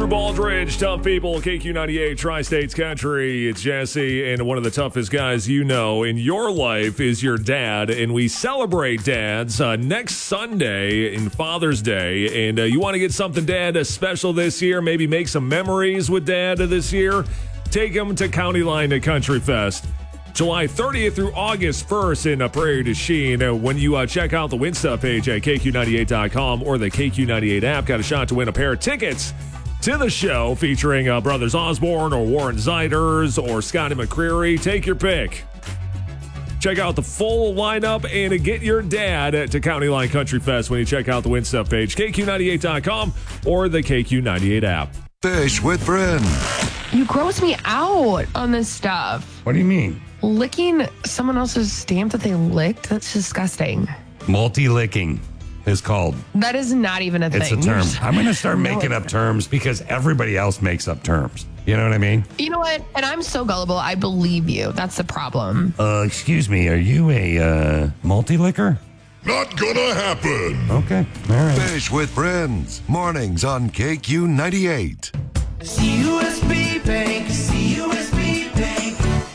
Baldridge, tough people, KQ98, Tri-States Country. It's Jesse, and one of the toughest guys you know in your life is your dad, and we celebrate dads next Sunday in Father's Day, and you want to get something, Dad, special this year, maybe make some memories with Dad this year, take him to County Line Country Fest. July 30th through August 1st in Prairie du Chien. When you check out the Win Stuff page at KQ98.com or the KQ98 app, got a shot to win a pair of tickets to the show featuring Brothers Osborne or Warren Zeiders or Scotty McCreery. Take your pick. Check out the full lineup and get your dad to County Line Country Fest when you check out the Win Stuff page, KQ98.com or the KQ98 app. Fish with friends. You gross me out on this stuff. What do you mean? Licking someone else's stamp that they licked? That's disgusting. Multi-licking is called. That is not even a thing. It's a term. I'm going to start making up terms because everybody else makes up terms. You know what I mean? You know what? And I'm so gullible. I believe you. That's the problem. Excuse me. Are you a multi-licker? Not gonna happen. Okay. All right. Fish with friends. Mornings on KQ98. CUSB Bank, CUSB Bank,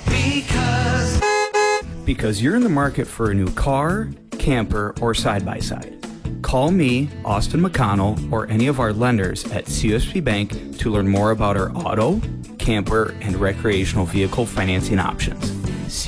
because you're in the market for a new car, camper, or side-by-side. Call me, Austin McConnell, or any of our lenders at CUSB Bank to learn more about our auto, camper, and recreational vehicle financing options.